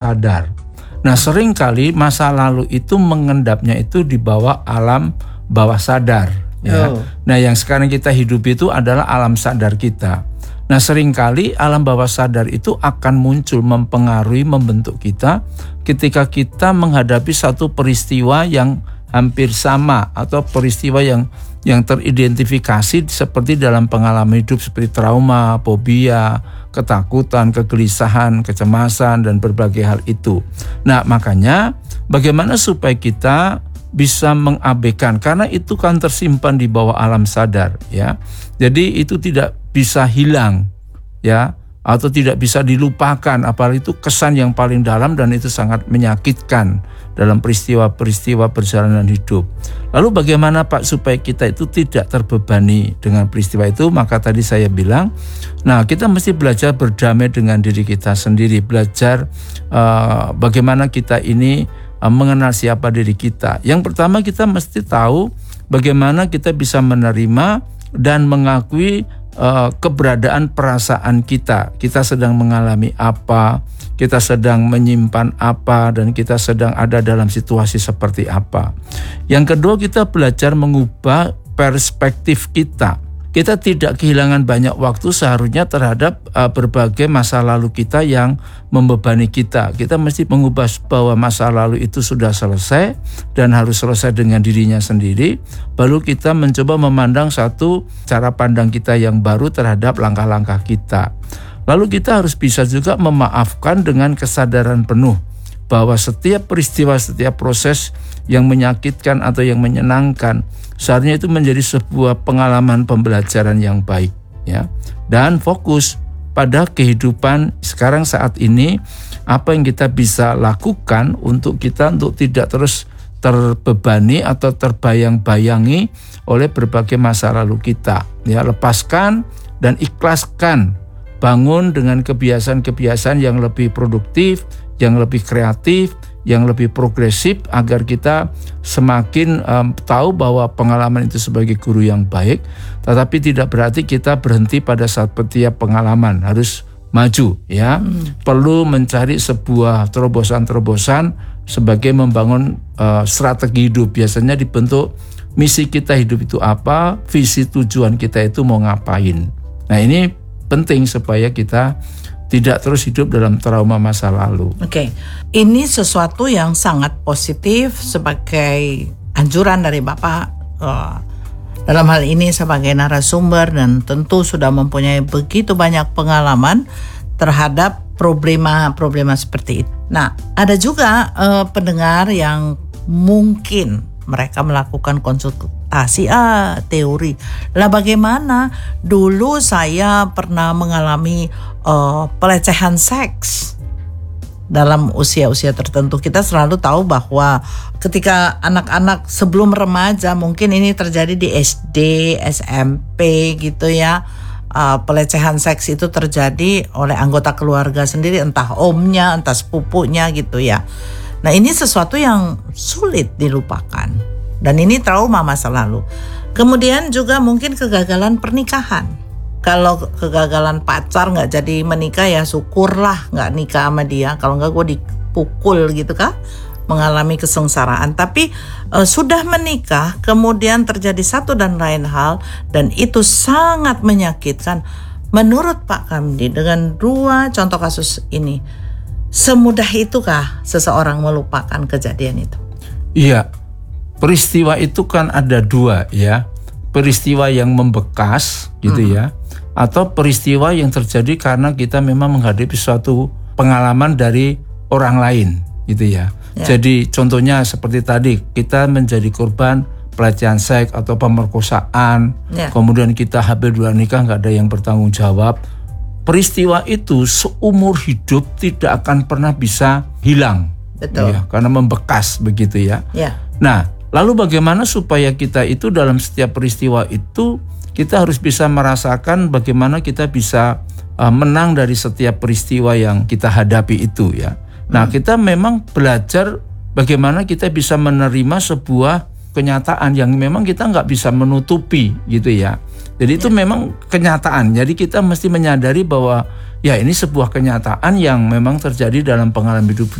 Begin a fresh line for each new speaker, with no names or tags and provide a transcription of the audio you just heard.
sadar. Nah, seringkali masa lalu itu mengendapnya itu di bawah alam bawah sadar, ya. Nah, yang sekarang kita hidup itu adalah alam sadar kita. Nah, seringkali alam bawah sadar itu akan muncul mempengaruhi, membentuk kita ketika kita menghadapi satu peristiwa yang hampir sama atau peristiwa yang teridentifikasi seperti dalam pengalaman hidup seperti trauma, fobia, ketakutan, kegelisahan, kecemasan, dan berbagai hal itu. Nah, makanya bagaimana supaya kita bisa mengabaikan, karena itu kan tersimpan di bawah alam sadar, ya. Jadi itu tidak bisa hilang, ya, atau tidak bisa dilupakan, apalagi itu kesan yang paling dalam dan itu sangat menyakitkan dalam peristiwa-peristiwa perjalanan hidup. Lalu bagaimana Pak supaya kita itu tidak terbebani dengan peristiwa itu? Maka tadi saya bilang, nah kita mesti belajar berdamai dengan diri kita sendiri, belajar bagaimana kita ini mengenal siapa diri kita. Yang pertama kita mesti tahu bagaimana kita bisa menerima dan mengakui keberadaan perasaan kita. Kita sedang mengalami apa, kita sedang menyimpan apa, dan kita sedang ada dalam situasi seperti apa. Yang kedua, kita belajar mengubah perspektif kita. Kita tidak kehilangan banyak waktu seharusnya terhadap berbagai masa lalu kita yang membebani kita. Kita mesti mengubah bahwa masa lalu itu sudah selesai dan harus selesai dengan dirinya sendiri. Baru kita mencoba memandang satu cara pandang kita yang baru terhadap langkah-langkah kita. Lalu kita harus bisa juga memaafkan dengan kesadaran penuh bahwa setiap peristiwa, setiap proses yang menyakitkan atau yang menyenangkan seharusnya itu menjadi sebuah pengalaman pembelajaran yang baik, ya. Dan fokus pada kehidupan sekarang saat ini, apa yang kita bisa lakukan untuk tidak terus terbebani atau terbayang-bayangi oleh berbagai masa lalu kita, ya. Lepaskan dan ikhlaskan, bangun dengan kebiasaan-kebiasaan yang lebih produktif, yang lebih kreatif, yang lebih progresif, agar kita semakin tahu bahwa pengalaman itu sebagai guru yang baik. Tetapi tidak berarti kita berhenti pada saat setiap pengalaman, harus maju, ya. Perlu mencari sebuah terobosan-terobosan sebagai membangun strategi hidup. Biasanya dibentuk misi kita hidup itu apa, visi tujuan kita itu mau ngapain. Nah, ini penting supaya kita tidak terus hidup dalam trauma masa lalu.
Oke. Ini sesuatu yang sangat positif sebagai anjuran dari Bapak dalam hal ini sebagai narasumber, dan tentu sudah mempunyai begitu banyak pengalaman terhadap problema seperti itu. Nah, ada juga pendengar yang mungkin mereka melakukan konsultasi teori. Lah bagaimana? Dulu saya pernah mengalami pelecehan seks dalam usia-usia tertentu. Kita selalu tahu bahwa ketika anak-anak sebelum remaja, mungkin ini terjadi di SD, SMP gitu ya. Pelecehan seks itu terjadi oleh anggota keluarga sendiri, entah omnya, entah sepupunya gitu ya. Nah, ini sesuatu yang sulit dilupakan, dan ini trauma masa lalu. Kemudian juga mungkin kegagalan pernikahan. Kalau kegagalan pacar nggak jadi menikah, ya syukurlah nggak nikah sama dia. Kalau nggak gue dipukul gitu kah, mengalami kesengsaraan. Tapi sudah menikah, kemudian terjadi satu dan lain hal, dan itu sangat menyakitkan. Menurut Pak Kamdi, dengan dua contoh kasus ini, semudah itukah seseorang melupakan kejadian itu?
Iya, peristiwa itu kan ada dua, ya. Peristiwa yang membekas gitu ya, atau peristiwa yang terjadi karena kita memang menghadapi suatu pengalaman dari orang lain gitu ya. Jadi contohnya seperti tadi, kita menjadi korban pelecehan seks atau pemerkosaan, kemudian kita hampir nikah, nggak ada yang bertanggung jawab. Peristiwa itu seumur hidup tidak akan pernah bisa hilang.
Betul.
Ya, karena membekas begitu ya. Nah, lalu bagaimana supaya kita itu dalam setiap peristiwa itu kita harus bisa merasakan bagaimana kita bisa menang dari setiap peristiwa yang kita hadapi itu ya. Nah, kita memang belajar bagaimana kita bisa menerima sebuah kenyataan yang memang kita nggak bisa menutupi gitu ya. Jadi itu memang kenyataan. Jadi kita mesti menyadari bahwa ya ini sebuah kenyataan yang memang terjadi dalam pengalaman hidup